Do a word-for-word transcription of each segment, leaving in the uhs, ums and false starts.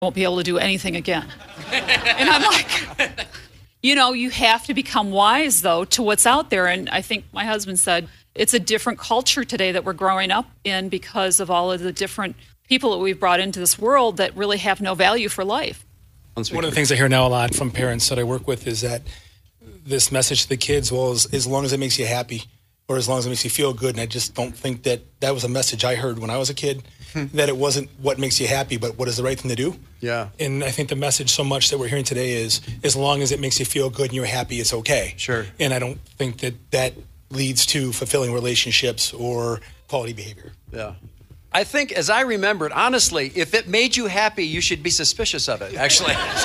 won't be able to do anything again. And I'm like, you know, you have to become wise, though, to what's out there. And I think my husband said it's a different culture today that we're growing up in because of all of the different people that we've brought into this world that really have no value for life. One of the things I hear now a lot from parents that I work with is that this message to the kids, well, as, as long as it makes you happy or as long as it makes you feel good. And I just don't think that that was a message I heard when I was a kid, that it wasn't what makes you happy, but what is the right thing to do. Yeah. And I think the message so much that we're hearing today is as long as it makes you feel good and you're happy, it's okay. Sure. And I don't think that that leads to fulfilling relationships or quality behavior. Yeah. I think, as I remembered, honestly, if it made you happy, you should be suspicious of it, actually. It's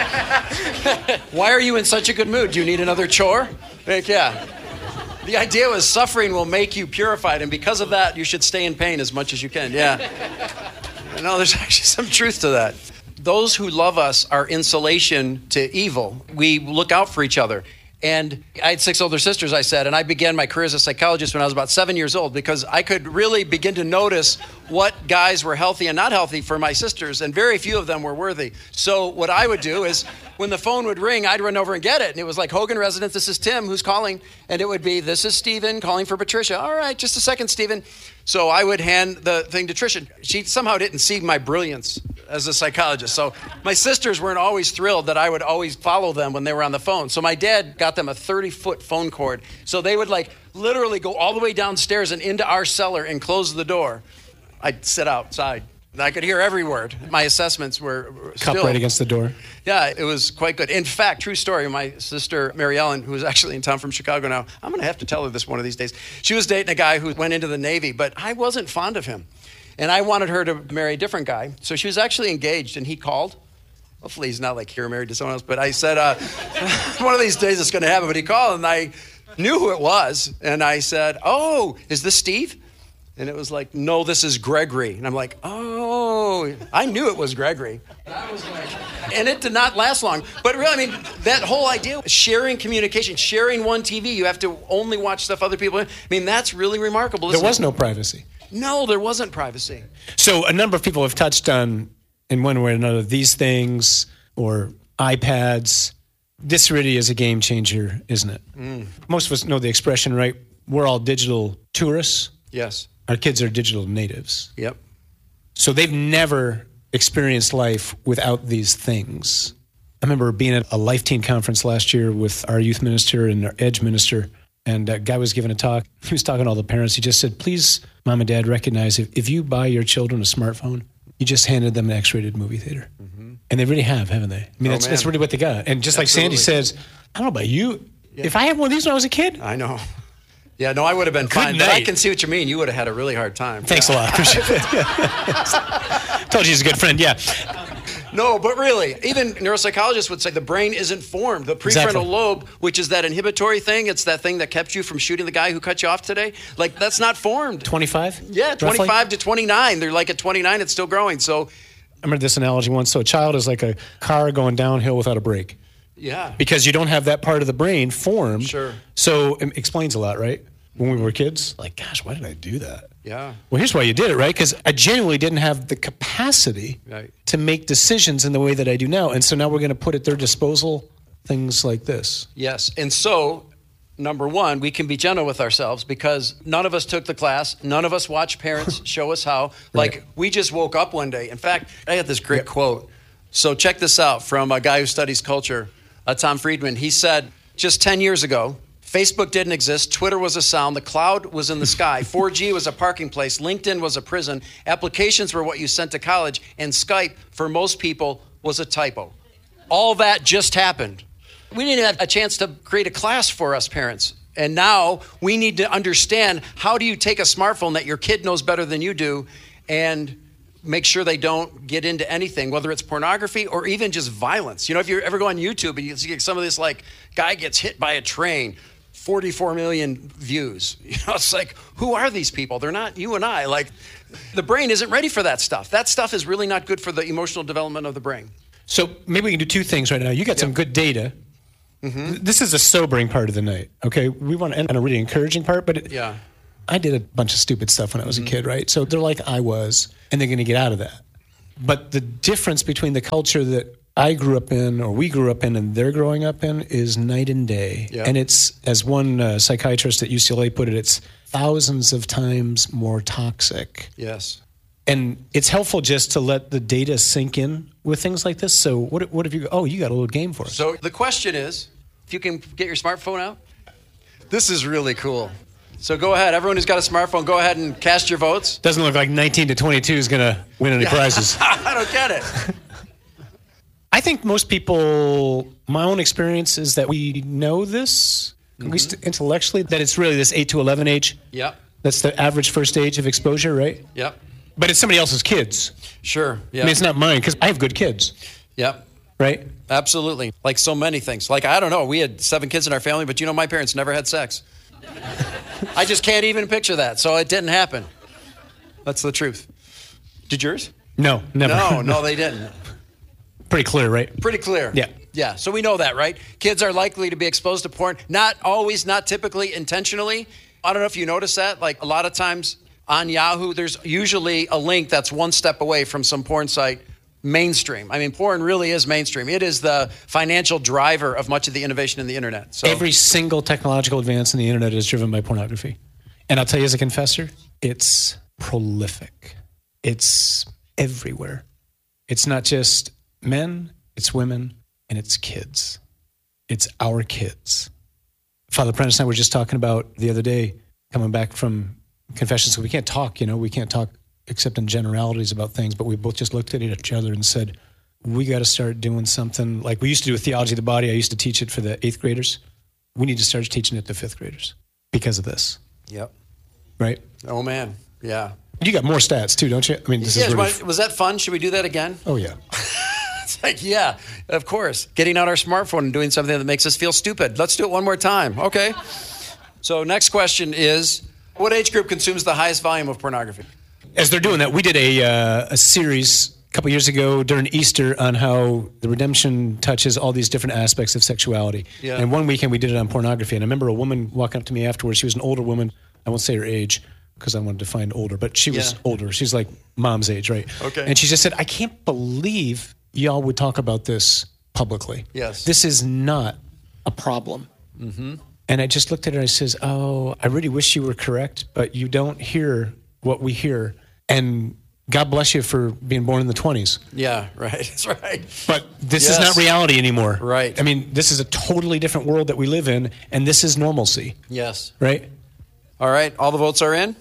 like, why are you in such a good mood? Do you need another chore? Like, yeah. The idea was suffering will make you purified, and because of that, you should stay in pain as much as you can. Yeah. No, there's actually some truth to that. Those who love us are insulation to evil. We look out for each other. And I had six older sisters, I said, and I began my career as a psychologist when I was about seven years old because I could really begin to notice what guys were healthy and not healthy for my sisters, and very few of them were worthy. So what I would do is when the phone would ring, I'd run over and get it. And it was like, Hogan residence, this is Tim, who's calling? And it would be, this is Stephen calling for Patricia. All right, just a second, Stephen. So I would hand the thing to Tricia. She somehow didn't see my brilliance as a psychologist. So my sisters weren't always thrilled that I would always follow them when they were on the phone. So my dad got them a thirty-foot phone cord. So they would like literally go all the way downstairs and into our cellar and close the door. I'd sit outside. And I could hear every word. My assessments were still... Cup right against the door. Yeah, it was quite good. In fact, true story, my sister, Mary Ellen, who's actually in town from Chicago now, I'm going to have to tell her this one of these days. She was dating a guy who went into the Navy, but I wasn't fond of him. And I wanted her to marry a different guy. So she was actually engaged, and he called. Hopefully he's not like you're married to someone else. But I said, uh, one of these days it's going to happen. But he called, and I knew who it was. And I said, oh, is this Steve? And it was like, no, this is Gregory. And I'm like, oh, I knew it was Gregory. And I was like, and it did not last long. But really, I mean, that whole idea, sharing communication, sharing one T V, you have to only watch stuff other people. I mean, that's really remarkable. There was it? no privacy. No, there wasn't privacy. So a number of people have touched on, in one way or another, these things or iPads. This really is a game changer, isn't it? Mm. Most of us know the expression, right? We're all digital tourists. Yes. Our kids are digital natives. Yep. So they've never experienced life without these things. I remember being at a Life Teen conference last year with our youth minister and our Edge minister, and a guy was giving a talk. He was talking to all the parents. He just said, please, mom and dad, recognize if, if you buy your children a smartphone, you just handed them an X-rated movie theater. Mm-hmm. And they really have, haven't they? I mean, oh, that's, that's really what they got. And just Absolutely. Like Sandy says, I don't know about you. Yeah. If I had one of these when I was a kid. I know. Yeah, no, I would have been Good fine. night. But I can see what you mean. You would have had a really hard time. Thanks yeah. a lot. Appreciate it. Told you he's a good friend, yeah. No, but really, even neuropsychologists would say the brain isn't formed. The prefrontal Exactly. lobe, which is that inhibitory thing, it's that thing that kept you from shooting the guy who cut you off today. Like, that's not formed. twenty-five? Yeah, twenty-five roughly? to twenty-nine. They're like at twenty-nine, it's still growing. So, I remember this analogy once. So a child is like a car going downhill without a brake. yeah. Because you don't have that part of the brain formed. Sure. So it explains a lot, right? When we were kids, like, gosh, why did I do that? Yeah. Well, here's why you did it, right? Because I genuinely didn't have the capacity Right. to make decisions in the way that I do now. And so now we're going to put at their disposal things like this. Yes. And so, number one, we can be gentle with ourselves because none of us took the class. None of us watched parents show us how. Like, Right. we just woke up one day. In fact, I got this great Yep. quote. So check this out from a guy who studies culture, uh, Tom Friedman. He said, just ten years ago, Facebook didn't exist. Twitter was a sound. The cloud was in the sky. four G was a parking place. LinkedIn was a prison. Applications were what you sent to college. And Skype, for most people, was a typo. All that just happened. We didn't have a chance to create a class for us parents. And now we need to understand, how do you take a smartphone that your kid knows better than you do and make sure they don't get into anything, whether it's pornography or even just violence. You know, if you ever go on YouTube and you see some of this, like, guy gets hit by a train, forty-four million views. You know, it's like, who are these people? They're not you and I. Like, the brain isn't ready for that stuff. That stuff is really not good for the emotional development of the brain. So maybe we can do two things right now. You got some good data. Mm-hmm. This is a sobering part of the night, okay? We want to end on a really encouraging part, but it, Yeah. I did a bunch of stupid stuff when I was mm-hmm. a kid, right? So they're like I was, and they're going to get out of that. But the difference between the culture that I grew up in, or we grew up in, and they're growing up in is night and day. Yeah. And it's, as one uh, psychiatrist at U C L A put it, it's thousands of times more toxic. Yes. And it's helpful just to let the data sink in with things like this. So what, what if you, oh, you got a little game for us. So the question is, if you can get your smartphone out. This is really cool. So go ahead. Everyone who's got a smartphone, go ahead and cast your votes. Doesn't look like nineteen to twenty-two is going to win any prizes. I don't get it. I think most people, my own experience is that we know this, mm-hmm. at least intellectually, that it's really this eight to eleven age. Yep. That's the average first age of exposure, right? Yep. But it's somebody else's kids. Sure. Yeah. I mean, it's not mine because I have good kids. Yep. Right? Absolutely. Like so many things. Like, I don't know, we had seven kids in our family, but you know, my parents never had sex. I just can't even picture that. So it didn't happen. That's the truth. Did yours? No, never. No, no, they didn't. Pretty clear, right? Pretty clear. Yeah. Yeah. So we know that, right? Kids are likely to be exposed to porn. Not always, not typically, intentionally. I don't know if you notice that. Like a lot of times on Yahoo, there's usually a link that's one step away from some porn site. Mainstream. I mean, porn really is mainstream. It is the financial driver of much of the innovation in the internet. So every single technological advance in the internet is driven by pornography. And I'll tell you as a confessor, it's prolific. It's everywhere. It's not just men, it's women, and it's kids. It's our kids. Father Prentice and I were just talking about the other day, coming back from confessions. We can't talk, you know, we can't talk except in generalities about things, but we both just looked at each other and said, we got to start doing something like we used to do with theology of the body. I used to teach it for the eighth graders. We need to start teaching it to fifth graders because of this. Yep. Right? Oh, man. Yeah. You got more stats too, don't you? I mean, this yeah, is really was, was that fun? Should we do that again? Oh, yeah. It's like, yeah, of course. Getting out our smartphone and doing something that makes us feel stupid. Let's do it one more time. Okay. So next question is, what age group consumes the highest volume of pornography? As they're doing that, we did a uh, a series a couple years ago during Easter on how the redemption touches all these different aspects of sexuality. Yeah. And one weekend we did it on pornography. And I remember a woman walking up to me afterwards. She was an older woman. I won't say her age because I wanted to find older, but she was yeah. older. She's like mom's age, right? Okay. And she just said, I can't believe y'all would talk about this publicly. Yes. This is not a problem. Mm-hmm. And I just looked at her and I says, oh, I really wish you were correct, but you don't hear what we hear. And God bless you for being born in the twenties. Yeah, right. That's right. But this yes. is not reality anymore. Right. I mean, this is a totally different world that we live in, and this is normalcy. Yes. Right? All right. All the votes are in.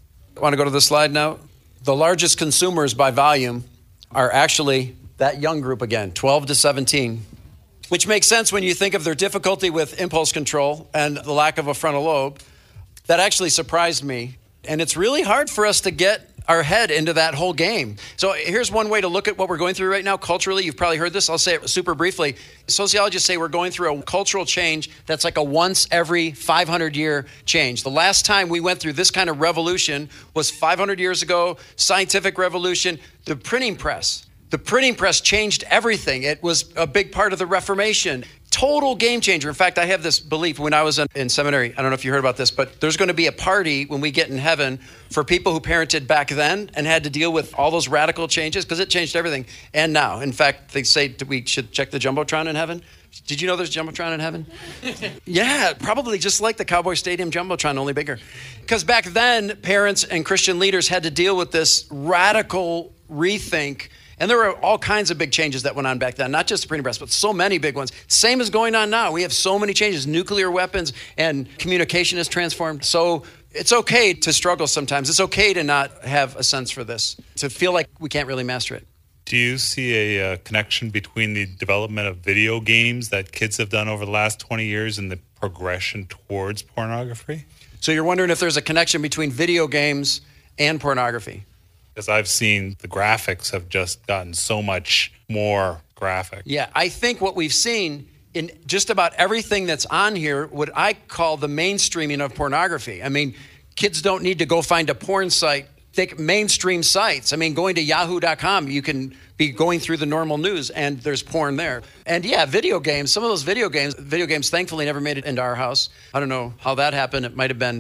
I want to go to the slide now. The largest consumers by volume are actually that young group again, twelve to seventeen, which makes sense when you think of their difficulty with impulse control and the lack of a frontal lobe. That actually surprised me. And it's really hard for us to get our head into that whole game. So here's one way to look at what we're going through right now culturally. You've probably heard this. I'll say it super briefly. Sociologists say we're going through a cultural change that's like a once every five hundred year change. The last time we went through this kind of revolution was five hundred years ago, scientific revolution, the printing press. The printing press changed everything. It was a big part of the Reformation. Total game changer. In fact, I have this belief when I was in, in seminary. I don't know if you heard about this, but there's going to be a party when we get in heaven for people who parented back then and had to deal with all those radical changes because it changed everything. And now, in fact, they say we should check the Jumbotron in heaven. Did you know there's Jumbotron in heaven? Yeah, probably just like the Cowboy Stadium Jumbotron, only bigger. Because back then, parents and Christian leaders had to deal with this radical rethink. And there were all kinds of big changes that went on back then, not just the printing press, but so many big ones. Same is going on now. We have so many changes, nuclear weapons, and communication is transformed. So it's okay to struggle sometimes. It's okay to not have a sense for this, to feel like we can't really master it. Do you see a uh, connection between the development of video games that kids have done over the last twenty years and the progression towards pornography? So you're wondering if there's a connection between video games and pornography? Because I've seen the graphics have just gotten so much more graphic. Yeah, I think what we've seen in just about everything that's on here, what I call the mainstreaming of pornography. I mean, kids don't need to go find a porn site. Think mainstream sites. I mean, going to yahoo dot com, you can be going through the normal news and there's porn there. And yeah, video games, some of those video games, video games thankfully never made it into our house. I don't know how that happened. It might have been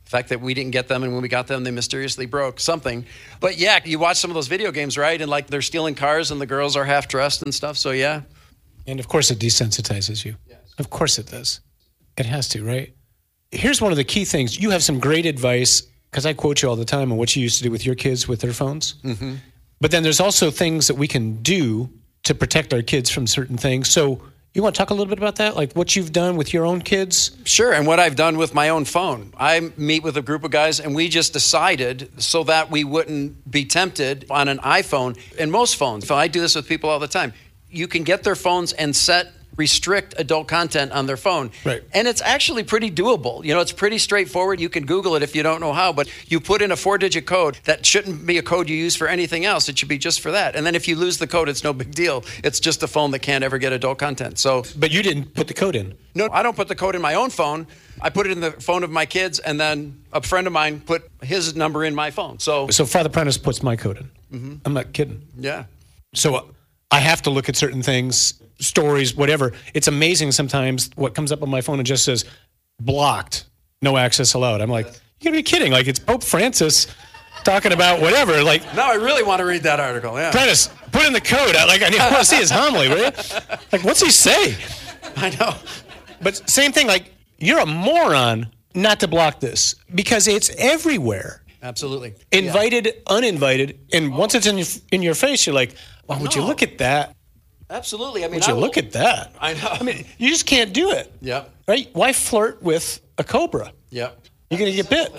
The fact that we didn't get them, and when we got them, they mysteriously broke something. But yeah, you watch some of those video games, right? And like they're stealing cars and the girls are half dressed and stuff. So yeah. And of course it desensitizes you. Yes. Of course it does. It has to, right? Here's one of the key things. You have some great advice, because I quote you all the time on what you used to do with your kids with their phones. Mm-hmm. But then there's also things that we can do to protect our kids from certain things. So you want to talk a little bit about that? Like what you've done with your own kids? Sure, and what I've done with my own phone. I meet with a group of guys, and we just decided so that we wouldn't be tempted on an iPhone. And most phones, I do this with people all the time, you can get their phones and set restrict adult content on their phone. Right. And it's actually pretty doable. You know, it's pretty straightforward. You can Google it if you don't know how, but you put in a four-digit code that shouldn't be a code you use for anything else. It should be just for that. And then if you lose the code, it's no big deal. It's just a phone that can't ever get adult content. So, but you didn't put the code in. No, I don't put the code in my own phone. I put it in the phone of my kids, and then a friend of mine put his number in my phone. So, so Father Prentice puts my code in. Mm-hmm. I'm not kidding. Yeah. So uh, I have to look at certain things, stories, whatever. It's amazing sometimes what comes up on my phone and just says, blocked, no access allowed. I'm like, you gotta be kidding. Like it's Pope Francis talking about whatever. Like, now I really want to read that article, yeah. Prentice, put in the code. I, like, I want to see his homily, right? Like, what's he say? I know. But same thing, like, you're a moron not to block this because it's everywhere. Absolutely. Invited, yeah. Uninvited, and oh. once it's in your, in your face, you're like, oh, would no. you look at that? Absolutely. I mean, would you I will, look at that? I know. I mean, you just can't do it. Yeah. Right? Why flirt with a cobra? Yeah. You're going to get bit.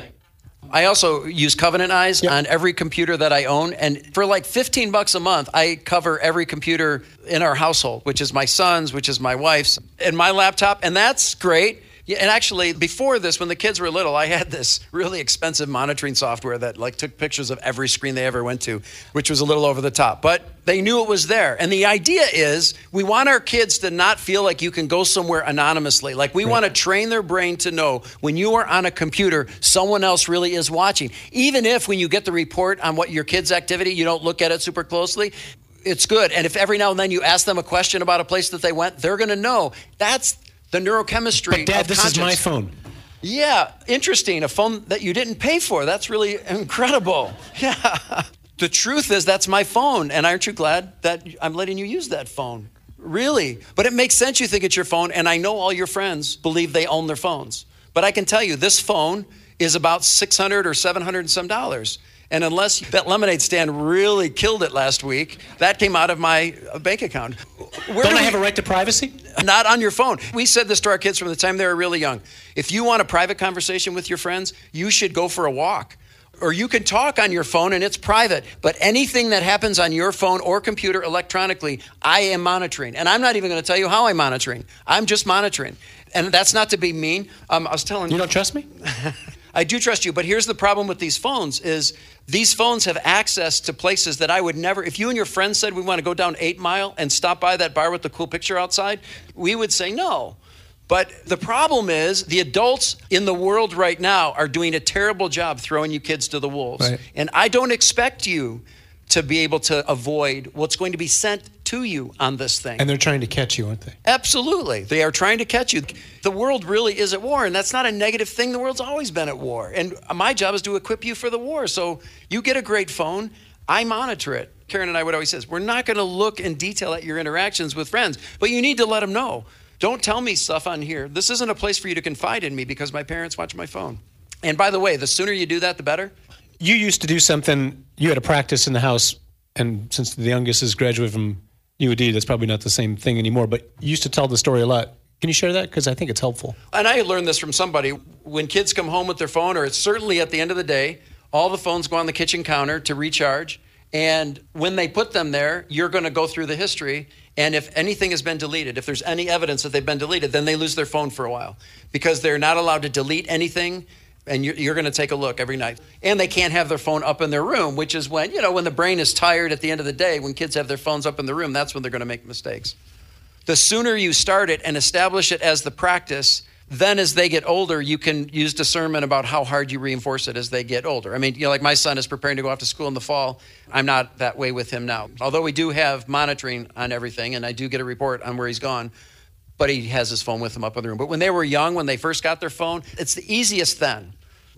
I also use Covenant Eyes yep. on every computer that I own. And for like fifteen bucks a month, I cover every computer in our household, which is my son's, which is my wife's, and my laptop. And that's great. Yeah, and actually, before this, when the kids were little, I had this really expensive monitoring software that like took pictures of every screen they ever went to, which was a little over the top. But they knew it was there. And the idea is we want our kids to not feel like you can go somewhere anonymously. Like we right. want to train their brain to know when you are on a computer, someone else really is watching. Even if when you get the report on what your kid's activity, you don't look at it super closely, it's good. And if every now and then you ask them a question about a place that they went, they're going to know. That's the neurochemistry but Dad, of this conscience. Is my phone. Yeah, interesting. A phone that you didn't pay for. That's really incredible. Yeah. The truth is that's my phone. And aren't you glad that I'm letting you use that phone? Really. But it makes sense you think it's your phone. And I know all your friends believe they own their phones. But I can tell you this phone is about six hundred or seven hundred and some dollars. And unless that lemonade stand really killed it last week, that came out of my bank account. Where Don't do I we, have a right to privacy? Not on your phone. We said this to our kids from the time they were really young. If you want a private conversation with your friends, you should go for a walk. Or you can talk on your phone and it's private. But anything that happens on your phone or computer electronically, I am monitoring. And I'm not even going to tell you how I'm monitoring. I'm just monitoring. And that's not to be mean. Um, I was telling you. You don't trust me? I do trust you, but here's the problem with these phones is these phones have access to places that I would never, if you and your friends said we want to go down eight Mile and stop by that bar with the cool picture outside, we would say no. But the problem is the adults in the world right now are doing a terrible job throwing you kids to the wolves. Right. And I don't expect you to be able to avoid what's going to be sent to you on this thing. And they're trying to catch you, aren't they? Absolutely. They are trying to catch you. The world really is at war, and that's not a negative thing. The world's always been at war. And my job is to equip you for the war. So you get a great phone. I monitor it. Karen and I would always say, we're not going to look in detail at your interactions with friends, but you need to let them know. Don't tell me stuff on here. This isn't a place for you to confide in me because my parents watch my phone. And by the way, the sooner you do that, the better. You used to do something, you had a practice in the house, and since the youngest is graduated from U A D, that's probably not the same thing anymore, but you used to tell the story a lot. Can you share that? Because I think it's helpful. And I learned this from somebody. When kids come home with their phone, or it's certainly at the end of the day, all the phones go on the kitchen counter to recharge. And when they put them there, you're going to go through the history. And if anything has been deleted, if there's any evidence that they've been deleted, then they lose their phone for a while because they're not allowed to delete anything. And you're, you're going to take a look every night. And they can't have their phone up in their room, which is when, you know, when the brain is tired at the end of the day, when kids have their phones up in the room, that's when they're going to make mistakes. The sooner you start it and establish it as the practice, then as they get older, you can use discernment about how hard you reinforce it as they get older. I mean, you know, like my son is preparing to go off to school in the fall. I'm not that way with him now. Although we do have monitoring on everything, and I do get a report on where he's gone, but he has his phone with him up in the room. But when they were young, when they first got their phone, it's the easiest then.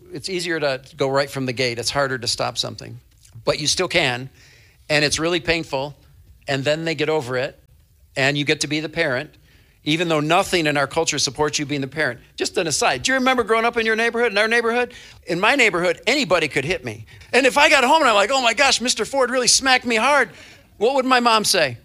it's easier to go right from the gate. It's harder to stop something. But you still can, and it's really painful, and then they get over it, and you get to be the parent, even though nothing in our culture supports you being the parent. Just an aside, do you remember growing up in your neighborhood, in our neighborhood? In my neighborhood, anybody could hit me. And if I got home and I'm like, oh my gosh, Mister Ford really smacked me hard, what would my mom say?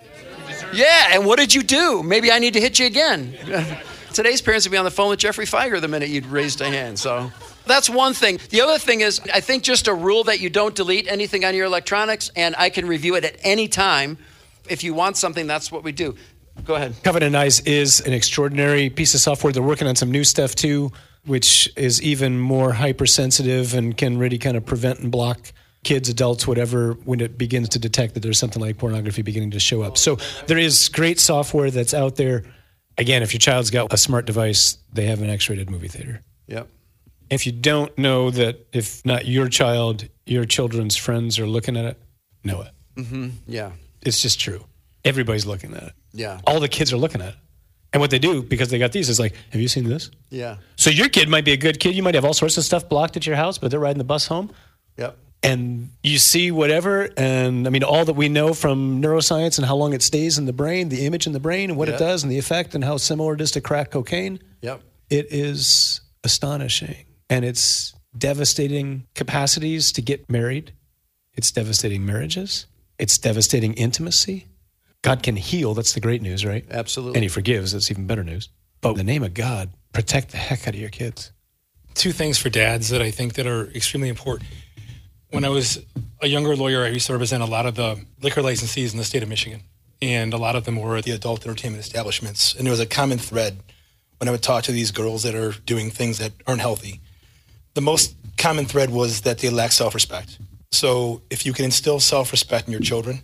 Yeah, and what did you do? Maybe I need to hit you again. Today's parents would be on the phone with Jeffrey Feiger the minute you'd raised a hand, so... That's one thing. The other thing is, I think just a rule that you don't delete anything on your electronics, and I can review it at any time. If you want something, that's what we do. Go ahead. Covenant Eyes is an extraordinary piece of software. They're working on some new stuff too, which is even more hypersensitive and can really kind of prevent and block kids, adults, whatever, when it begins to detect that there's something like pornography beginning to show up. So there is great software that's out there. Again, if your child's got a smart device, they have an X-rated movie theater. Yep. If you don't know that if not your child, your children's friends are looking at it, know it. Mm-hmm. Yeah. It's just true. Everybody's looking at it. Yeah. All the kids are looking at it. And what they do, because they got these, is like, have you seen this? Yeah. So your kid might be a good kid. You might have all sorts of stuff blocked at your house, but they're riding the bus home. Yep. And you see whatever, and I mean, all that we know from neuroscience and how long it stays in the brain, the image in the brain and what yep. it does and the effect and how similar it is to crack cocaine. Yep. It is astonishing. And it's devastating capacities to get married. It's devastating marriages. It's devastating intimacy. God can heal. That's the great news, right? Absolutely. And he forgives. That's even better news. But in the name of God, protect the heck out of your kids. Two things for dads that I think that are extremely important. When I was a younger lawyer, I used to represent a lot of the liquor licensees in the state of Michigan. And a lot of them were the adult entertainment establishments. And there was a common thread when I would talk to these girls that are doing things that aren't healthy. The most common thread was that they lack self-respect. So if you can instill self-respect in your children,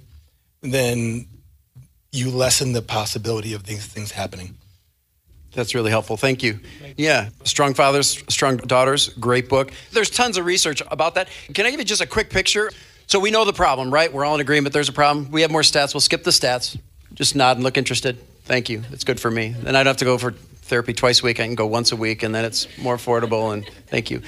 then you lessen the possibility of these things happening. That's really helpful. Thank you. Yeah. Strong Fathers, Strong Daughters, great book. There's tons of research about that. Can I give you just a quick picture? So we know the problem, right? We're all in agreement there's a problem. We have more stats. We'll skip the stats. Just nod and look interested. Thank you. It's good for me. Then I don't have to go for therapy twice a week. I can go once a week, and then it's more affordable, and thank you.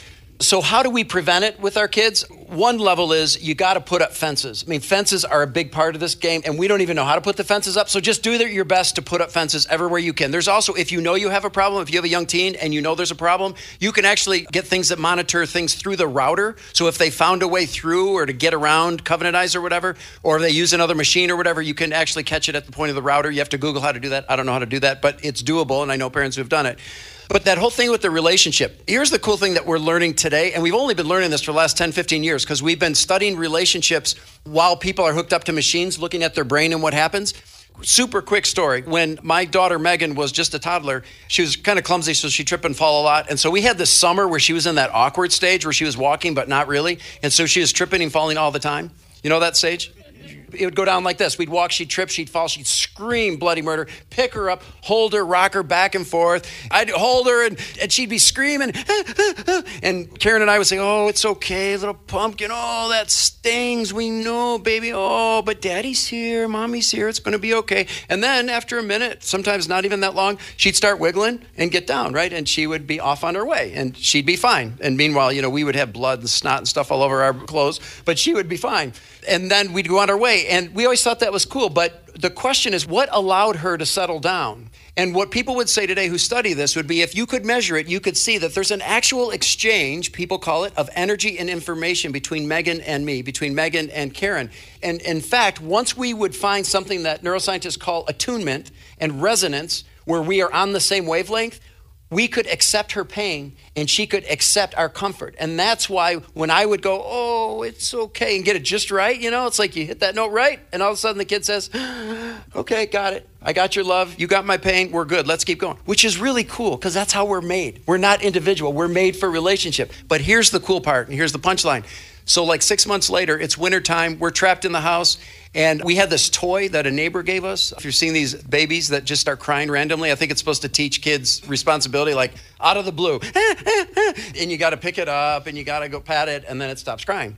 So how do we prevent it with our kids? One level is you got to put up fences. I mean, fences are a big part of this game, and we don't even know how to put the fences up. So just do your best to put up fences everywhere you can. There's also, if you know you have a problem, if you have a young teen and you know there's a problem, you can actually get things that monitor things through the router. So if they found a way through or to get around Covenant Eyes or whatever, or they use another machine or whatever, you can actually catch it at the point of the router. You have to Google how to do that. I don't know how to do that, but it's doable, and I know parents who have done it. But that whole thing with the relationship, here's the cool thing that we're learning today, and we've only been learning this for the last ten, fifteen years, because we've been studying relationships while people are hooked up to machines, looking at their brain and what happens. Super quick story. When my daughter Megan was just a toddler, she was kind of clumsy, so she tripped and fall a lot. And so we had this summer where she was in that awkward stage where she was walking, but not really. And so she was tripping and falling all the time. You know that stage? It would go down like this. We'd walk, she'd trip, she'd fall, she'd scream bloody murder, pick her up, hold her, rock her back and forth. I'd hold her, and, and she'd be screaming. And Karen and I would say, oh, it's okay, little pumpkin. Oh, that stings. We know, baby. Oh, but daddy's here, mommy's here. It's going to be okay. And then after a minute, sometimes not even that long, she'd start wiggling and get down, right? And she would be off on her way, and she'd be fine. And meanwhile, you know, we would have blood and snot and stuff all over our clothes, but she would be fine. And then we'd go on our way. And we always thought that was cool. But the question is, what allowed her to settle down? And what people would say today who study this would be, if you could measure it, you could see that there's an actual exchange, people call it, of energy and information between Megan and me, between Megan and Karen. And in fact, once we would find something that neuroscientists call attunement and resonance, where we are on the same wavelength, we could accept her pain and she could accept our comfort. And that's why when I would go, oh, it's okay, and get it just right, you know, it's like you hit that note right, and all of a sudden the kid says, okay, got it. I got your love. You got my pain. We're good. Let's keep going. Which is really cool, because that's how we're made. We're not individual. We're made for relationship. But here's the cool part, and here's the punchline. So like six months later, it's wintertime. We're trapped in the house. And we had this toy that a neighbor gave us. If you're seeing these babies that just start crying randomly, I think it's supposed to teach kids responsibility, like out of the blue. And you got to pick it up and you got to go pat it, and then it stops crying.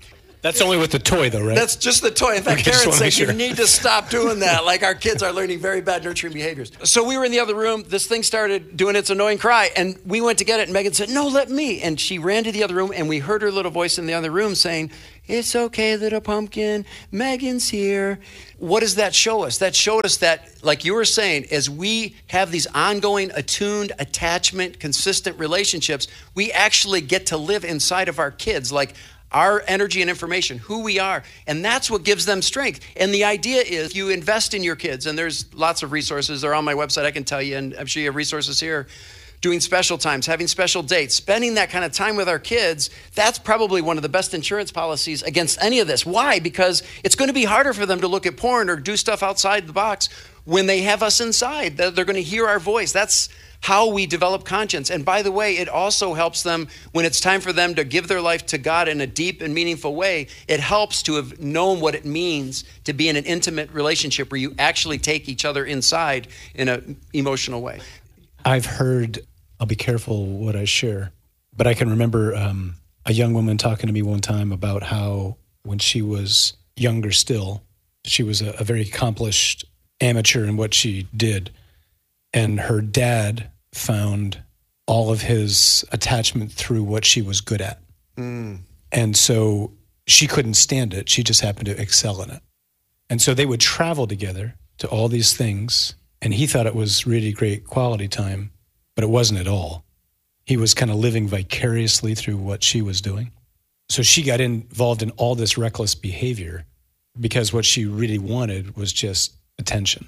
That's only with the toy, though, right? That's just the toy. In fact, Okay, just parents wanna say make sure. you need to stop doing that. Like our kids are learning very bad nurturing behaviors. So we were in the other room. This thing started doing its annoying cry, and we went to get it. And Megan said, "No, let me." And she ran to the other room, and we heard her little voice in the other room saying, "It's okay, little pumpkin. Megan's here." What does that show us? That showed us that, like you were saying, as we have these ongoing, attuned, attachment, consistent relationships, we actually get to live inside of our kids, like our energy and information, who we are. And that's what gives them strength. And the idea is you invest in your kids, and there's lots of resources. They're on my website, I can tell you, and I'm sure you have resources here. Doing special times, having special dates, spending that kind of time with our kids, that's probably one of the best insurance policies against any of this. Why? Because it's going to be harder for them to look at porn or do stuff outside the box when they have us inside. They're going to hear our voice. That's how we develop conscience. And by the way, it also helps them when it's time for them to give their life to God in a deep and meaningful way. It helps to have known what it means to be in an intimate relationship where you actually take each other inside in an emotional way. I've heard, I'll be careful what I share, but I can remember um, a young woman talking to me one time about how when she was younger still, she was a, a very accomplished amateur in what she did. And her dad found all of his attachment through what she was good at. Mm. And so she couldn't stand it. She just happened to excel in it. And so they would travel together to all these things. And he thought it was really great quality time, but it wasn't at all. He was kind of living vicariously through what she was doing. So she got involved in all this reckless behavior because what she really wanted was just attention.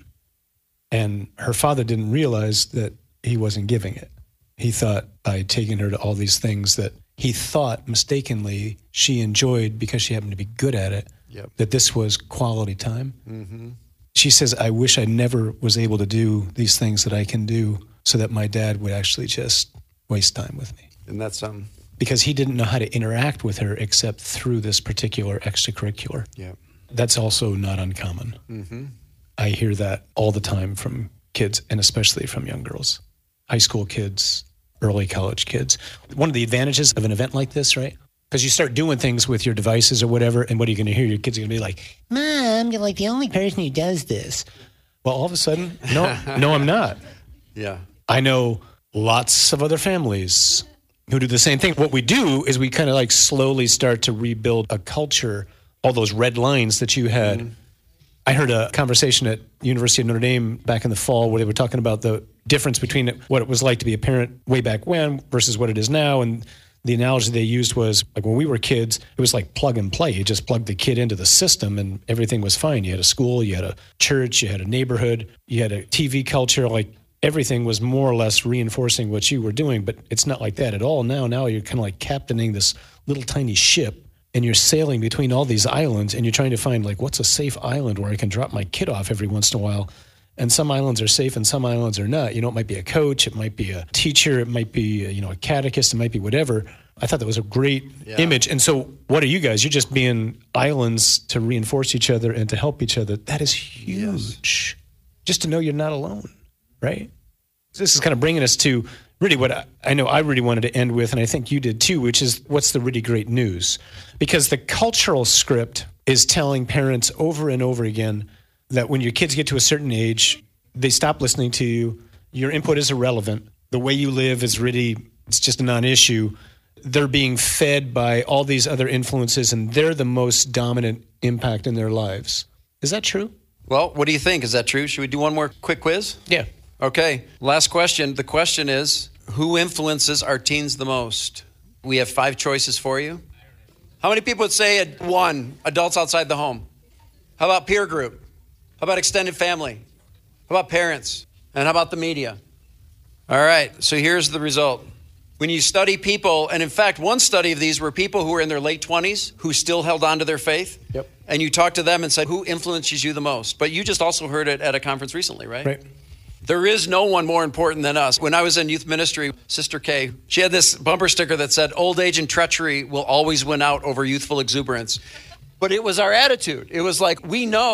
And her father didn't realize that he wasn't giving it. He thought by taking her to all these things that he thought mistakenly she enjoyed because she happened to be good at it, yep. that this was quality time. Mm-hmm. She says, I wish I never was able to do these things that I can do so that my dad would actually just waste time with me. And that's something. Because he didn't know how to interact with her except through this particular extracurricular. Yeah. That's also not uncommon. Mm-hmm. I hear that all the time from kids, and especially from young girls, high school kids, early college kids. One of the advantages of an event like this, right? Because you start doing things with your devices or whatever, and what are you going to hear? Your kids are going to be like, Mom, you're like the only person who does this. Well, all of a sudden, no, no, I'm not. Yeah. I know lots of other families who do the same thing. What we do is we kind of like slowly start to rebuild a culture, all those red lines that you had. Mm-hmm. I heard a conversation at University of Notre Dame back in the fall where they were talking about the difference between what it was like to be a parent way back when versus what it is now. And the analogy they used was like when we were kids, it was like plug and play. You just plugged the kid into the system and everything was fine. You had a school, you had a church, you had a neighborhood, you had a T V culture. Like everything was more or less reinforcing what you were doing. But it's not like that at all now. Now you're kind of like captaining this little tiny ship. And you're sailing between all these islands and you're trying to find like, what's a safe island where I can drop my kid off every once in a while? And some islands are safe and some islands are not. You know, it might be a coach, it might be a teacher, it might be, a, you know, a catechist, it might be whatever. I thought that was a great yeah. image. And so what are you guys? You're just being islands to reinforce each other and to help each other. That is huge. Yes. Just to know you're not alone, right? So this is kind of bringing us to really what I, I know I really wanted to end with, and I think you did too, which is what's the really great news? Because the cultural script is telling parents over and over again that when your kids get to a certain age, they stop listening to you, your input is irrelevant, the way you live is really, it's just a non-issue. They're being fed by all these other influences, and they're the most dominant impact in their lives. Is that true? Well, what do you think? Is that true? Should we do one more quick quiz? Yeah. Okay, last question. The question is, who influences our teens the most? We have five choices for you. How many people would say one, adults outside the home? How about peer group? How about extended family? How about parents? And how about the media? All right, so here's the result. When you study people, and in fact, one study of these were people who were in their late twenties who still held on to their faith. Yep. And you talked to them and said, who influences you the most? But you just also heard it at a conference recently, right? Right. There is no one more important than us. When I was in youth ministry, Sister Kay, she had this bumper sticker that said, old age and treachery will always win out over youthful exuberance. But it was our attitude. It was like, we know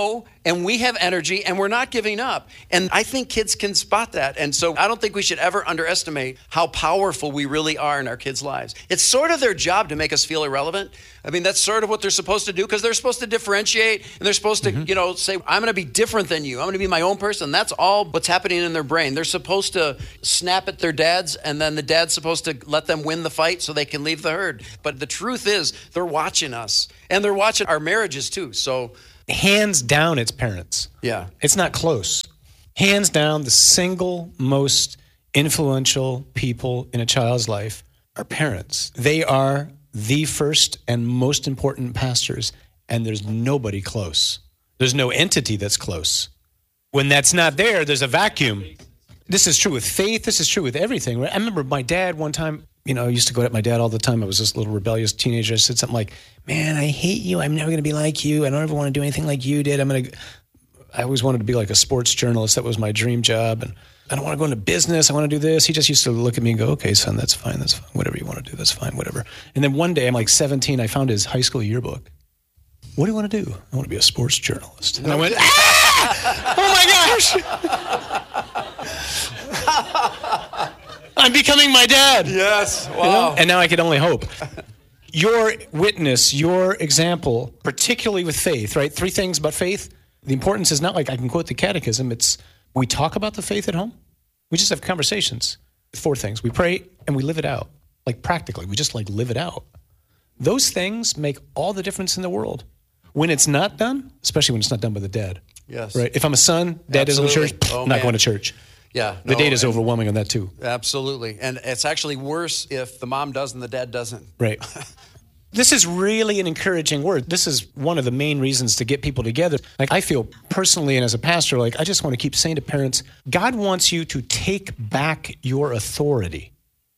and we have energy and we're not giving up. And I think kids can spot that. And so I don't think we should ever underestimate how powerful we really are in our kids' lives. It's sort of their job to make us feel irrelevant. I mean, that's sort of what they're supposed to do, because they're supposed to differentiate and they're supposed to, mm-hmm. you know, say, I'm going to be different than you. I'm going to be my own person. That's all what's happening in their brain. They're supposed to snap at their dads, and then the dad's supposed to let them win the fight so they can leave the herd. But the truth is, they're watching us, and they're watching our marriages too. So hands down, it's parents. Yeah. It's not close. Hands down, the single most influential people in a child's life are parents. They are the first and most important pastors, and there's nobody close. There's no entity that's close. When that's not there, there's a vacuum. This is true with faith. This is true with everything. Right? I remember my dad one time, you know, I used to go at my dad all the time. I was this little rebellious teenager. I said something like, man, I hate you. I'm never going to be like you. I don't ever want to do anything like you did. I'm going to, I always wanted to be like a sports journalist. That was my dream job. And I don't want to go into business. I want to do this. He just used to look at me and go, okay, son, that's fine. That's fine. Whatever you want to do, that's fine. Whatever. And then one day, I'm like seventeen, I found his high school yearbook. What do you want to do? I want to be a sports journalist. And I went, ah! Oh my gosh. I'm becoming my dad. Yes. Wow. You know? And now I can only hope. Your witness, your example, particularly with faith, right? Three things about faith. The importance is not like I can quote the catechism. It's we talk about the faith at home. We just have conversations. Four things. We pray and we live it out. Like practically, we just like live it out. Those things make all the difference in the world. When it's not done, especially when it's not done by the dad. Yes. Right? If I'm a son, dad Absolutely. doesn't go to church, Oh, not man. going to church. Yeah. The no, data's and- overwhelming on that too. Absolutely. And it's actually worse if the mom does and the dad doesn't. Right. This is really an encouraging word. This is one of the main reasons to get people together. Like I feel personally and as a pastor, like I just want to keep saying to parents, God wants you to take back your authority.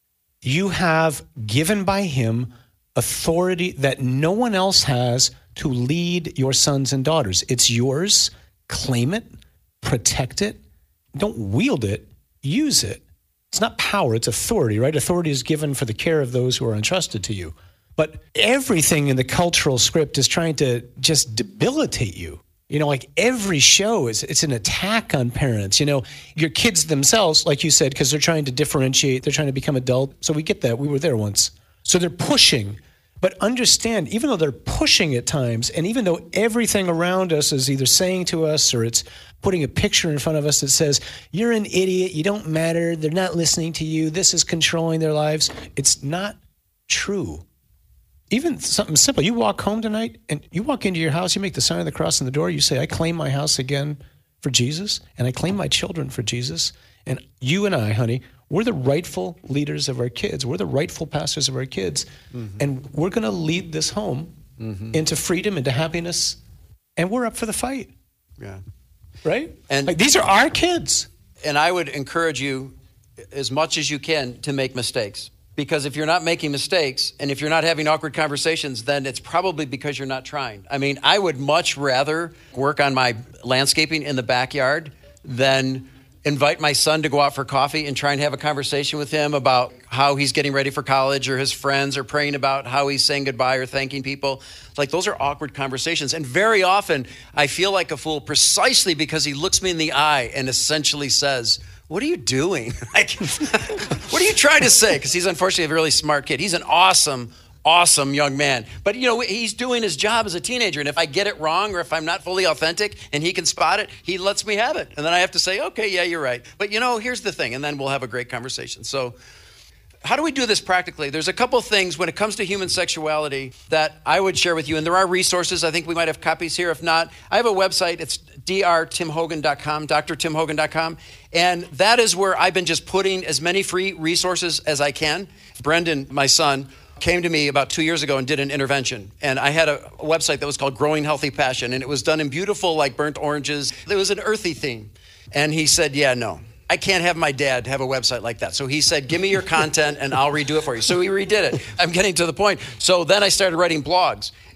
You have given by him authority that no one else has to lead your sons and daughters. It's yours. Claim it, protect it. Don't wield it, use it. It's not power, it's authority, right? Authority is given for the care of those who are entrusted to you. But everything in the cultural script is trying to just debilitate you. You know, like every show is it's an attack on parents. You know, your kids themselves, like you said, because they're trying to differentiate, they're trying to become adult. So we get that. We were there once. So they're pushing. But understand, even though they're pushing at times, and even though everything around us is either saying to us or it's putting a picture in front of us that says, you're an idiot, you don't matter, they're not listening to you, this is controlling their lives, it's not true. Even something simple. You walk home tonight and you walk into your house, you make the sign of the cross on the door, you say, I claim my house again for Jesus, and I claim my children for Jesus. And you and I, honey, we're the rightful leaders of our kids. We're the rightful pastors of our kids. Mm-hmm. And we're going to lead this home mm-hmm. into freedom, into happiness. And we're up for the fight. Yeah. Right? And like, these are our kids. And I would encourage you as much as you can to make mistakes. Because if you're not making mistakes and if you're not having awkward conversations, then it's probably because you're not trying. I mean, I would much rather work on my landscaping in the backyard than invite my son to go out for coffee and try and have a conversation with him about how he's getting ready for college or his friends or praying about how he's saying goodbye or thanking people. Like, those are awkward conversations. And very often I feel like a fool precisely because he looks me in the eye and essentially says, what are you doing? Like, what are you trying to say? Because he's unfortunately a really smart kid. He's an awesome, awesome young man. But, you know, he's doing his job as a teenager. And if I get it wrong or if I'm not fully authentic and he can spot it, he lets me have it. And then I have to say, okay, yeah, you're right. But, you know, here's the thing. And then we'll have a great conversation. So how do we do this practically? There's a couple of things when it comes to human sexuality that I would share with you. And there are resources. I think we might have copies here. If not, I have a website. It's d r tim hogan dot com, d r tim hogan dot com. And that is where I've been just putting as many free resources as I can. Brendan, my son, came to me about two years ago and did an intervention. And I had a, a website that was called Growing Healthy Passion. And it was done in beautiful, like burnt oranges. It was an earthy theme. And he said, yeah, no. I can't have my dad have a website like that. So he said, give me your content and I'll redo it for you. So he redid it. I'm getting to the point. So then I started writing blogs.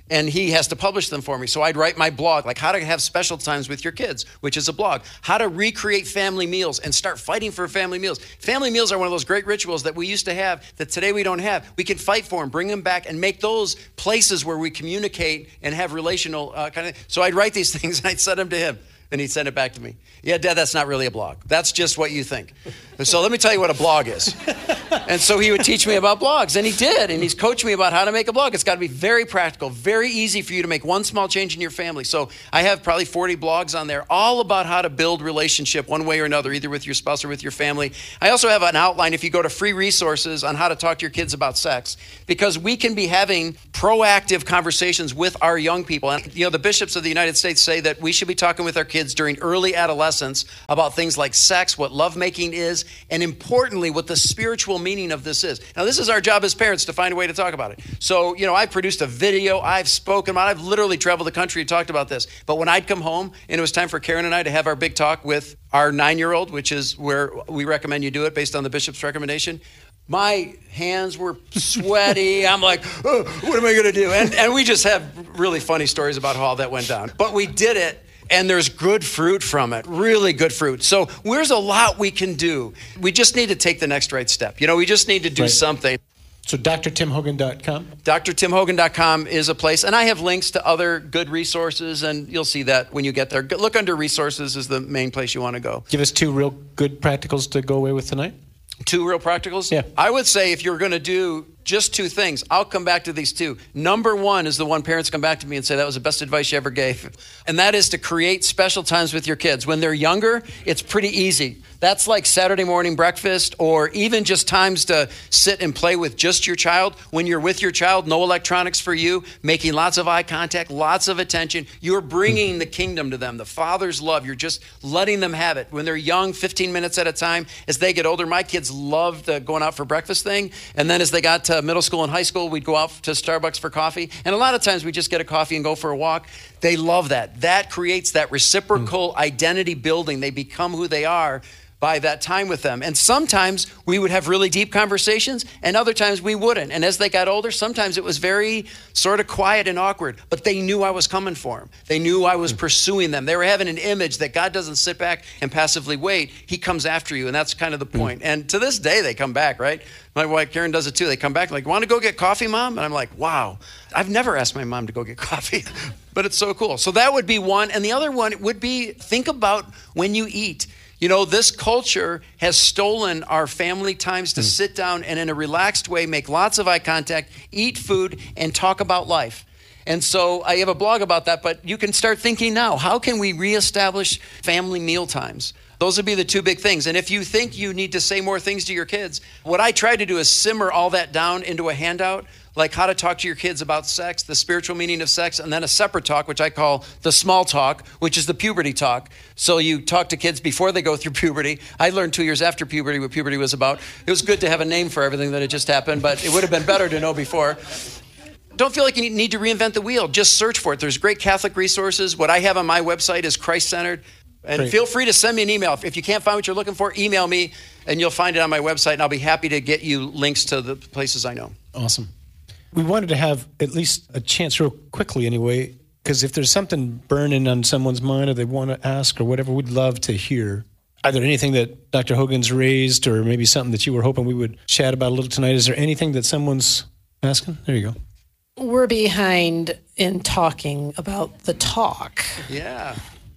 and he has to publish them for me. So I'd write my blog, like how to have special times with your kids, which is a blog, how to recreate family meals and start fighting for family meals. Family meals are one of those great rituals that we used to have that today we don't have. We can fight for them, bring them back, and make those places where we communicate and have relational uh, kind of. So I'd write these things and I'd send them to him. And he'd send it back to me. Yeah, Dad, that's not really a blog. That's just what you think. So let me tell you what a blog is. And so he would teach me about blogs, and he did. And he's coached me about how to make a blog. It's got to be very practical, very easy for you to make one small change in your family. So I have probably forty blogs on there, all about how to build relationship one way or another, either with your spouse or with your family. I also have an outline if you go to free resources on how to talk to your kids about sex, because we can be having proactive conversations with our young people. And, you know, the bishops of the United States say that we should be talking with our kids during early adolescence about things like sex, what lovemaking is, and importantly, what the spiritual meaning of this is. Now, this is our job as parents to find a way to talk about it. So, you know, I produced a video, I've spoken about it, I've literally traveled the country and talked about this. But when I'd come home and it was time for Karen and I to have our big talk with our nine-year-old, which is where we recommend you do it based on the bishop's recommendation, my hands were sweaty. I'm like, oh, what am I going to do? And, and we just have really funny stories about how all that went down. But we did it. And there's good fruit from it, really good fruit. So there's a lot we can do. We just need to take the next right step. You know, we just need to do right. something. So D R Tim Hogan dot com? D R Tim Hogan dot com is a place. And I have links to other good resources, and you'll see that when you get there. Look under resources is the main place you want to go. Give us two real good practicals to go away with tonight. Two real practicals? Yeah. I would say if you're going to do just two things, I'll come back to these two. Number one is the one parents come back to me and say, that was the best advice you ever gave. And that is to create special times with your kids. When they're younger, it's pretty easy. That's like Saturday morning breakfast, or even just times to sit and play with just your child. When you're with your child, no electronics for you, making lots of eye contact, lots of attention. You're bringing the kingdom to them, the Father's love. You're just letting them have it. When they're young, fifteen minutes at a time. As they get older, my kids loved the going out for breakfast thing. And then as they got to middle school and high school, we'd go out to Starbucks for coffee. And a lot of times we just get a coffee and go for a walk. They love that. That creates that reciprocal identity building. They become who they are by that time with them. And sometimes we would have really deep conversations, and other times we wouldn't. And as they got older, sometimes it was very sort of quiet and awkward, but they knew I was coming for them. They knew I was pursuing them. They were having an image that God doesn't sit back and passively wait. He comes after you, and that's kind of the point. And to this day, they come back, right? My wife, Karen, does it too. They come back like, want to go get coffee, Mom? And I'm like, wow, I've never asked my mom to go get coffee, but it's so cool. So that would be one. And the other one would be, think about when you eat. You know, this culture has stolen our family times to mm. sit down and in a relaxed way, make lots of eye contact, eat food, and talk about life. And so I have a blog about that, but you can start thinking now, how can we reestablish family meal times? Those would be the two big things. And if you think you need to say more things to your kids, what I try to do is simmer all that down into a handout, like how to talk to your kids about sex, the spiritual meaning of sex, and then a separate talk, which I call the small talk, which is the puberty talk. So you talk to kids before they go through puberty. I learned two years after puberty what puberty was about. It was good to have a name for everything that had just happened, but it would have been better to know before. Don't feel like you need to reinvent the wheel. Just search for it. There's great Catholic resources. What I have on my website is Christ-centered. And Great. Feel free to send me an email. If you can't find what you're looking for, email me, and you'll find it on my website, and I'll be happy to get you links to the places I know. Awesome. We wanted to have at least a chance real quickly anyway, because if there's something burning on someone's mind or they want to ask or whatever, we'd love to hear. Either anything that Doctor Hogan's raised or maybe something that you were hoping we would chat about a little tonight. Is there anything that someone's asking? There you go. We're behind in talking about the talk. Yeah.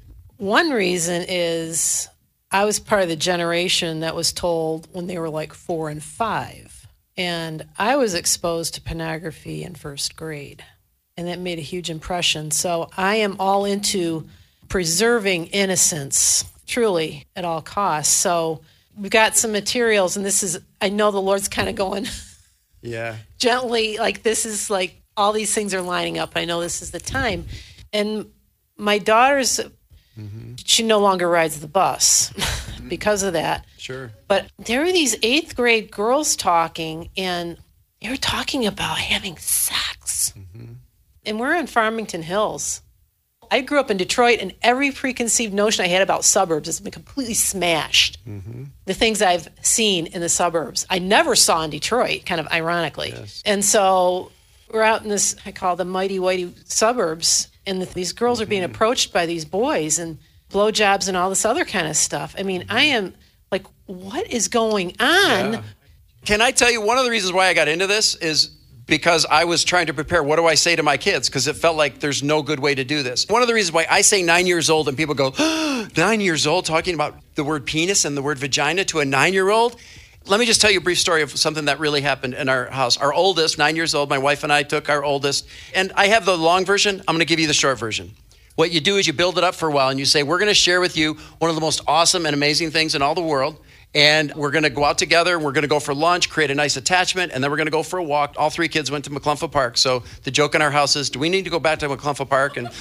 One reason is I was part of the generation that was told when they were like four and five. And I was exposed to pornography in first grade. And that made a huge impression. So I am all into preserving innocence, truly, at all costs. So we've got some materials, and this is, I know the Lord's kind of going yeah, gently, like this is like all these things are lining up. I know this is the time. And my daughter's, mm-hmm. she no longer rides the bus because of that. Sure. But there were these eighth grade girls talking, and they were talking about having sex. Mm-hmm. And we're in Farmington Hills. I grew up in Detroit, and every preconceived notion I had about suburbs has been completely smashed. Mm-hmm. The things I've seen in the suburbs, I never saw in Detroit, kind of ironically. Yes. And so we're out in this, I call the mighty whitey suburbs, and the, these girls are being approached by these boys and blowjobs and all this other kind of stuff. I mean, I am like, what is going on? Yeah. Can I tell you, one of the reasons why I got into this is because I was trying to prepare, what do I say to my kids? Because it felt like there's no good way to do this. One of the reasons why I say nine years old and people go, oh, nine years old, talking about the word penis and the word vagina to a nine-year-old. Let me just tell you a brief story of something that really happened in our house. Our oldest, nine years old, my wife and I took our oldest, and I have the long version. I'm going to give you the short version. What you do is you build it up for a while and you say, we're going to share with you one of the most awesome and amazing things in all the world. And we're going to go out together, we're going to go for lunch, create a nice attachment, and then we're going to go for a walk. All three kids went to McClunfa Park. So the joke in our house is, do we need to go back to McClunfa Park? And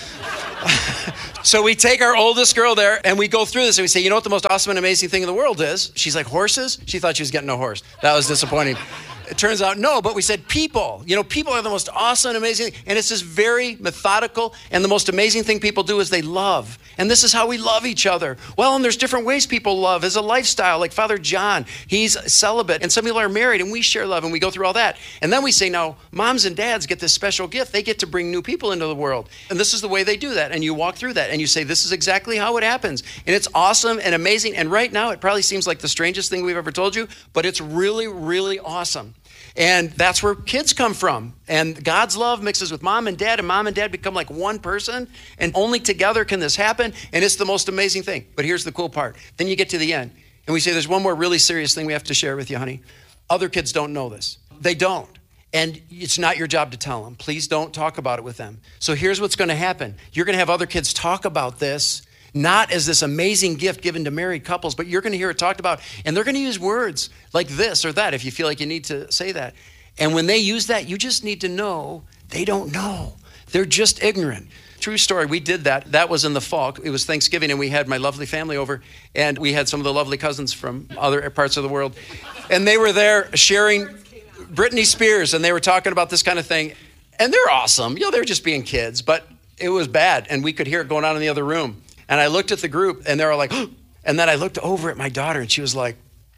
so we take our oldest girl there, and we go through this, and we say, you know what the most awesome and amazing thing in the world is? She's like, horses? She thought she was getting a horse. That was disappointing. It turns out, no, but we said people. You know, people are the most awesome and amazing thing. And it's this very methodical, and the most amazing thing people do is they love. And this is how we love each other. Well, and there's different ways people love as a lifestyle, like Father John. He's celibate, and some people are married, and we share love, and we go through all that. And then we say, now, moms and dads get this special gift. They get to bring new people into the world. And this is the way they do that. And you walk through that, and you say, this is exactly how it happens. And it's awesome and amazing. And right now, it probably seems like the strangest thing we've ever told you, but it's really, really awesome. And that's where kids come from. And God's love mixes with mom and dad, and mom and dad become like one person. And only together can this happen. And it's the most amazing thing. But here's the cool part. Then you get to the end. And we say, there's one more really serious thing we have to share with you, honey. Other kids don't know this. They don't. And it's not your job to tell them. Please don't talk about it with them. So here's what's going to happen. You're going to have other kids talk about this, not as this amazing gift given to married couples, but you're going to hear it talked about, and they're going to use words like this or that if you feel like you need to say that. And when they use that, you just need to know they don't know. They're just ignorant. True story, we did that. That was in the fall. It was Thanksgiving, and we had my lovely family over, and we had some of the lovely cousins from other parts of the world. And they were there sharing Britney Spears, and they were talking about this kind of thing. And they're awesome. You know, they're just being kids, but it was bad, and we could hear it going on in the other room. And I looked at the group, and they were like, oh. And then I looked over at my daughter, and she was like,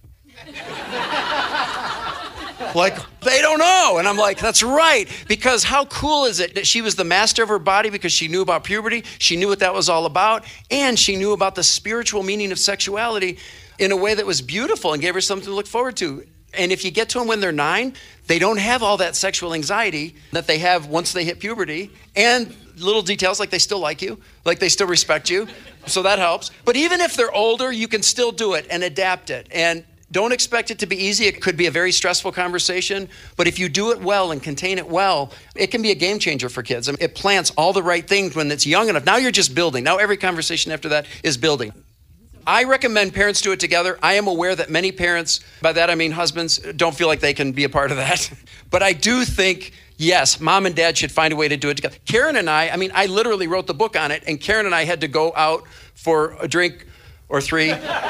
like, they don't know. And I'm like, that's right. Because how cool is it that she was the master of her body because she knew about puberty, she knew what that was all about, and she knew about the spiritual meaning of sexuality in a way that was beautiful and gave her something to look forward to. And if you get to them when they're nine, they don't have all that sexual anxiety that they have once they hit puberty, and little details like they still like you, like they still respect you. So that helps. But even if they're older, you can still do it and adapt it. And don't expect it to be easy. It could be a very stressful conversation. But if you do it well and contain it well, it can be a game changer for kids. I mean, it plants all the right things when it's young enough. Now you're just building. Now every conversation after that is building. I recommend parents do it together. I am aware that many parents, by that I mean husbands, don't feel like they can be a part of that. But I do think, yes, mom and dad should find a way to do it together. Karen and I, I mean, I literally wrote the book on it, and Karen and I had to go out for a drink or three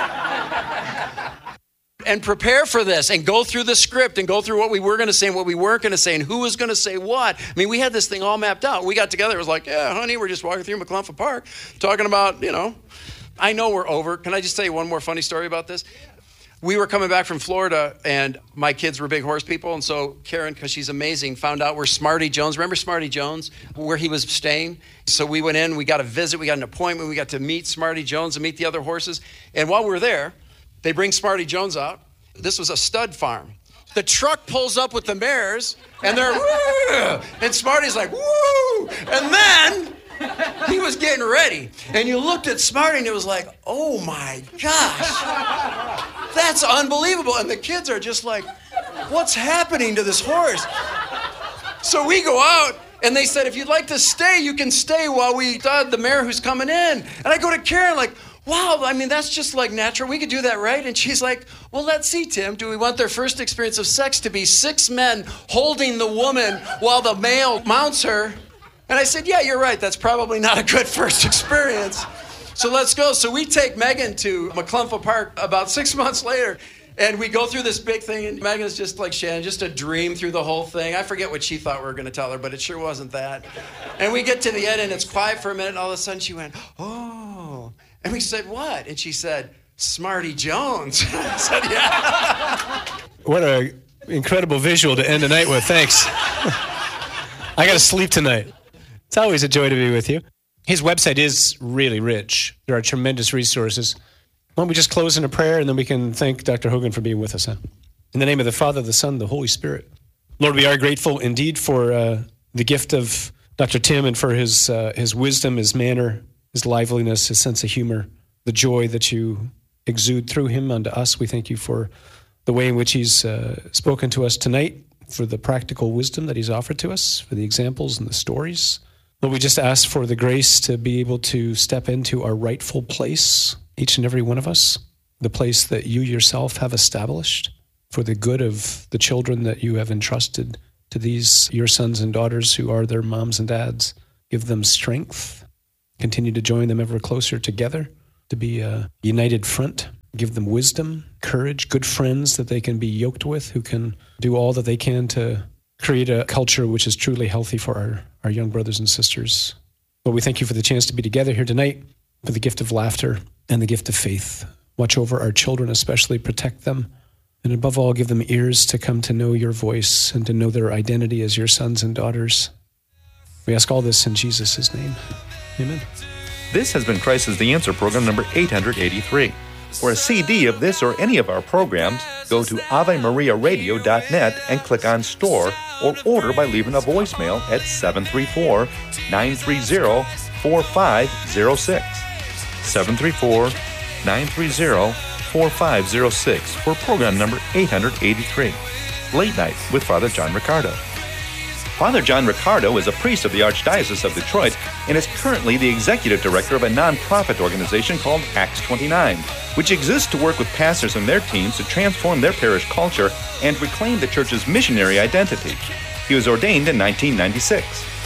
and prepare for this and go through the script and go through what we were going to say and what we weren't going to say and who was going to say what. I mean, we had this thing all mapped out. We got together. It was like, yeah, honey, we're just walking through McClunfa Park talking about, you know, I know we're over. Can I just tell you one more funny story about this? We were coming back from Florida, and my kids were big horse people, and so Karen, because she's amazing, found out where Smarty Jones, remember Smarty Jones, where he was staying? So we went in, we got a visit, we got an appointment, we got to meet Smarty Jones and meet the other horses. And while we were there, they bring Smarty Jones out. This was a stud farm. The truck pulls up with the mares, and they're, woo! And Smarty's like, woo! And then he was getting ready. And you looked at Smarty, and it was like, oh my gosh. That's unbelievable. And the kids are just like, what's happening to this horse? So we go out, and they said, if you'd like to stay, you can stay while we stud the mare who's coming in. And I go to Karen like, wow, I mean, that's just like natural. We could do that, right? And she's like, well, let's see, Tim. Do we want their first experience of sex to be six men holding the woman while the male mounts her? And I said, yeah, you're right. That's probably not a good first experience. So let's go. So we take Megan to McClunfa Park about six months later, and we go through this big thing, and Megan's just like Shannon, just a dream through the whole thing. I forget what she thought we were going to tell her, but it sure wasn't that. And we get to the end, and it's quiet for a minute, and all of a sudden she went, oh. And we said, what? And she said, Smarty Jones. I said, yeah. What an incredible visual to end the night with. Thanks. I got to sleep tonight. It's always a joy to be with you. His website is really rich. There are tremendous resources. Why don't we just close in a prayer, and then we can thank Doctor Hogan for being with us. Huh? In the name of the Father, the Son, the Holy Spirit. Lord, we are grateful indeed for uh, the gift of Doctor Tim and for his uh, his wisdom, his manner, his liveliness, his sense of humor, the joy that you exude through him unto us. We thank you for the way in which he's uh, spoken to us tonight, for the practical wisdom that he's offered to us, for the examples and the stories. Lord, we just ask for the grace to be able to step into our rightful place, each and every one of us, the place that you yourself have established for the good of the children that you have entrusted to these, your sons and daughters who are their moms and dads. Give them strength. Continue to join them ever closer together to be a united front. Give them wisdom, courage, good friends that they can be yoked with, who can do all that they can to create a culture which is truly healthy for our, our young brothers and sisters. Lord, we thank you for the chance to be together here tonight, for the gift of laughter and the gift of faith. Watch over our children, especially protect them. And above all, give them ears to come to know your voice and to know their identity as your sons and daughters. We ask all this in Jesus' name. Amen. This has been Christ is the Answer program number eight hundred eighty-three. For a C D of this or any of our programs, go to ave maria radio dot net and click on Store, or order by leaving a voicemail at seven three four, nine three zero, four five zero six. seven three four, nine three zero, four five zero six for program number eight hundred eighty-three, Late Night with Father John Riccardo. Father John Riccardo is a priest of the Archdiocese of Detroit and is currently the executive director of a nonprofit organization called Acts twenty-nine, which exists to work with pastors and their teams to transform their parish culture and reclaim the church's missionary identity. He was ordained in nineteen ninety-six.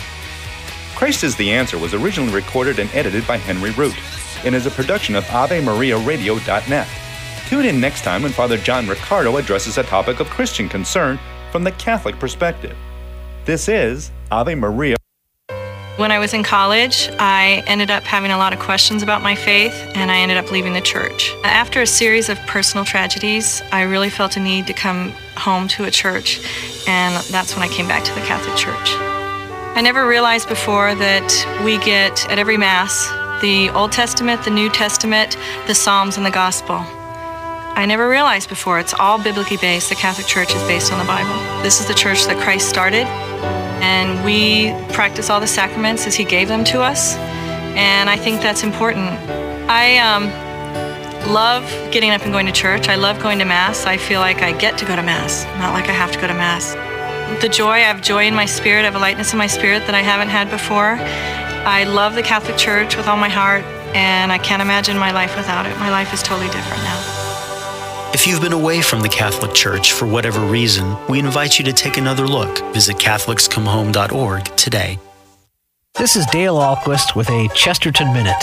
Christ is the Answer was originally recorded and edited by Henry Root and is a production of ave maria radio dot net. Tune in next time when Father John Riccardo addresses a topic of Christian concern from the Catholic perspective. This is Ave Maria. When I was in college, I ended up having a lot of questions about my faith, and I ended up leaving the church. After a series of personal tragedies, I really felt a need to come home to a church, and that's when I came back to the Catholic Church. I never realized before that we get, at every Mass, the Old Testament, the New Testament, the Psalms, and the Gospel. I never realized before, it's all biblically based. The Catholic Church is based on the Bible. This is the church that Christ started, and we practice all the sacraments as he gave them to us, and I think that's important. I um, love getting up and going to church. I love going to Mass. I feel like I get to go to Mass, not like I have to go to Mass. The joy, I have joy in my spirit, I have a lightness in my spirit that I haven't had before. I love the Catholic Church with all my heart, and I can't imagine my life without it. My life is totally different now. If you've been away from the Catholic Church for whatever reason, we invite you to take another look. Visit Catholics Come Home dot org today. This is Dale Ahlquist with a Chesterton Minute.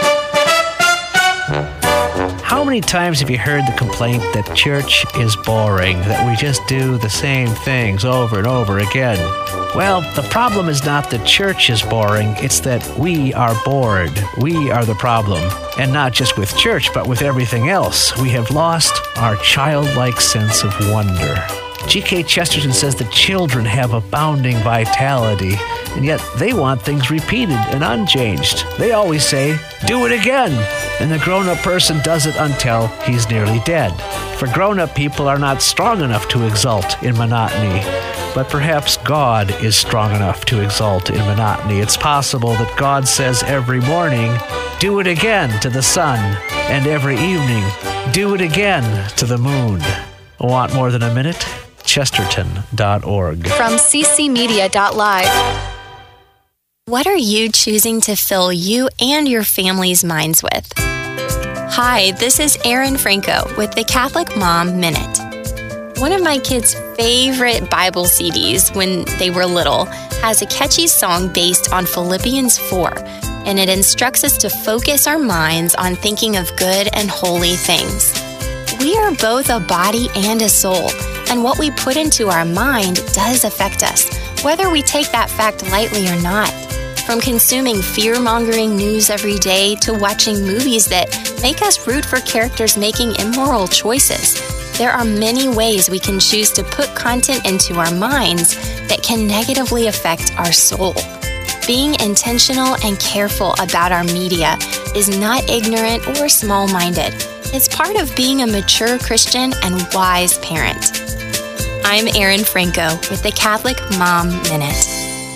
How many times have you heard the complaint that church is boring, that we just do the same things over and over again? Well, the problem is not that church is boring, it's that we are bored. We are the problem. And not just with church, but with everything else. We have lost our childlike sense of wonder. G K Chesterton says that children have abounding vitality, and yet they want things repeated and unchanged. They always say, do it again, and the grown-up person does it until he's nearly dead. For grown-up people are not strong enough to exult in monotony, but perhaps God is strong enough to exult in monotony. It's possible that God says every morning, do it again to the sun, and every evening, do it again to the moon. Want more than a minute? Chesterton dot org. From C C media dot live. What are you choosing to fill you and your family's minds with? Hi, this is Erin Franco with the Catholic Mom Minute. One of my kids' favorite Bible C Ds when they were little has a catchy song based on Philippians four, and it instructs us to focus our minds on thinking of good and holy things. We are both a body and a soul, and what we put into our mind does affect us, whether we take that fact lightly or not. From consuming fear-mongering news every day to watching movies that make us root for characters making immoral choices, There are many ways we can choose to put content into our minds that can negatively affect our soul. Being intentional and careful about our media is not ignorant or small-minded. It's part of being a mature Christian and wise parent. I'm Erin Franco with the Catholic Mom Minute.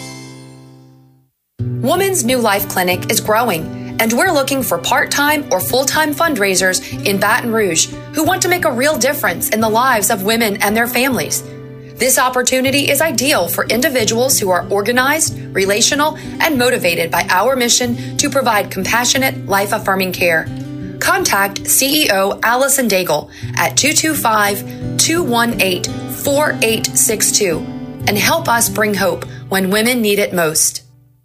Woman's New Life Clinic is growing, and we're looking for part-time or full-time fundraisers in Baton Rouge who want to make a real difference in the lives of women and their families. This opportunity is ideal for individuals who are organized, relational, and motivated by our mission to provide compassionate, life-affirming care. Contact C E O Allison Daigle at two two five, two one eight, four eight six two and help us bring hope when women need it most.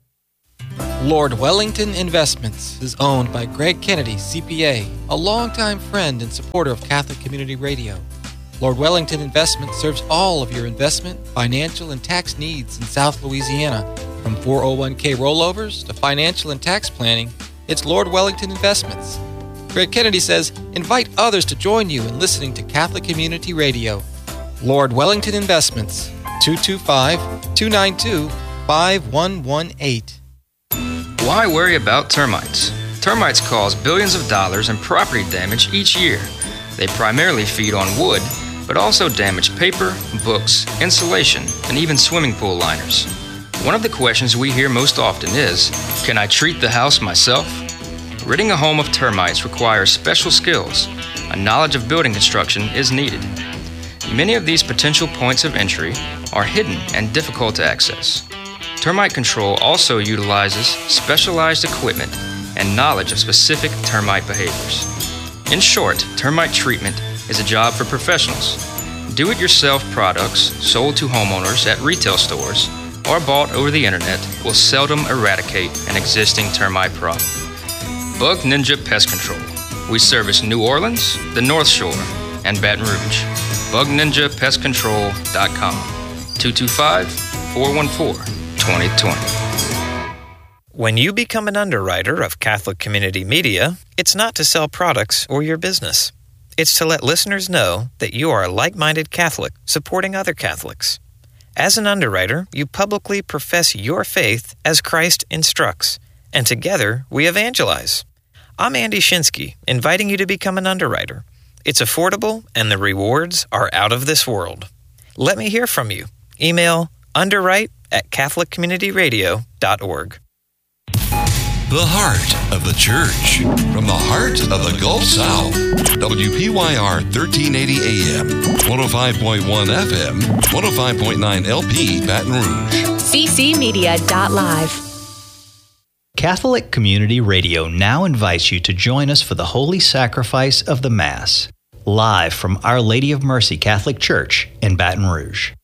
Lord Wellington Investments is owned by Greg Kennedy, C P A, a longtime friend and supporter of Catholic Community Radio. Lord Wellington Investments serves all of your investment, financial, and tax needs in South Louisiana. From four oh one k rollovers to financial and tax planning, it's Lord Wellington Investments. Greg Kennedy says, invite others to join you in listening to Catholic Community Radio. Lord Wellington Investments, two two five, two nine two, five one one eight. Why worry about termites? Termites cause billions of dollars in property damage each year. They primarily feed on wood, but also damage paper, books, insulation, and even swimming pool liners. One of the questions we hear most often is, can I treat the house myself? Ridding a home of termites requires special skills. A knowledge of building construction is needed. Many of these potential points of entry are hidden and difficult to access. Termite control also utilizes specialized equipment and knowledge of specific termite behaviors. In short, termite treatment is a job for professionals. Do-it-yourself products sold to homeowners at retail stores or bought over the internet will seldom eradicate an existing termite problem. Bug Ninja Pest Control. We service New Orleans, the North Shore, and Baton Rouge. bug ninja pest control dot com. two two five, four one four, two zero two zero. When you become an underwriter of Catholic Community Media, it's not to sell products or your business. It's to let listeners know that you are a like-minded Catholic supporting other Catholics. As an underwriter, you publicly profess your faith as Christ instructs, and together we evangelize. I'm Andy Shinsky, inviting you to become an underwriter. It's affordable, and the rewards are out of this world. Let me hear from you. Email underwrite at catholic community radio dot org. The heart of the church, from the heart of the Gulf South. W P Y R thirteen eighty A M, one oh five point one F M, one oh five point nine L P, Baton Rouge. C C media dot live. Catholic Community Radio now invites you to join us for the Holy Sacrifice of the Mass, live from Our Lady of Mercy Catholic Church in Baton Rouge.